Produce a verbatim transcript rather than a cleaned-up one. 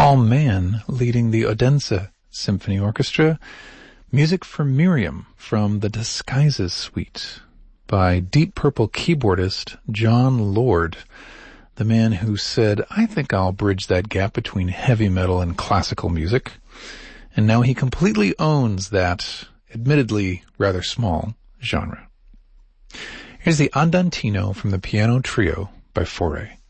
Paul Mann leading the Odense Symphony Orchestra. Music for Miriam from the Disguises Suite by Deep Purple keyboardist John Lord, the man who said, I think I'll bridge that gap between heavy metal and classical music. And now he completely owns that, admittedly rather small, genre. Here's the Andantino from the Piano Trio by Fauré.